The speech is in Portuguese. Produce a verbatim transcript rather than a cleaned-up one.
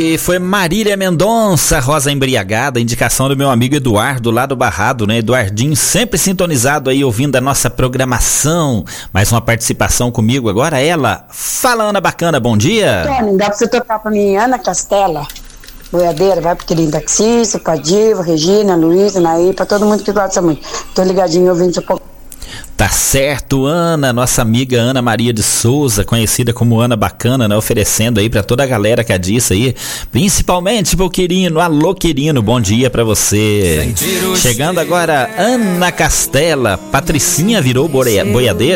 E foi Marília Mendonça, Rosa Embriagada, indicação do meu amigo Eduardo, lá do Barrado, né? Eduardinho, sempre sintonizado aí, ouvindo a nossa programação. Mais uma participação comigo agora, ela. Fala, Ana Bacana, bom dia. Tony, dá pra você tocar pra mim, Ana Castela, boiadeira, vai pro querido taxista, pra Diva, Regina, Luísa, Naí, pra todo mundo que gosta muito. Tô ligadinho ouvindo seu pouco. Tá certo, Ana, nossa amiga Ana Maria de Souza, conhecida como Ana Bacana, né, oferecendo aí pra toda a galera que a disse aí, principalmente pro Quirino. Alô, Quirino, bom dia pra você. Chegando agora, Ana Castela, Patricinha virou boia- boiadeira.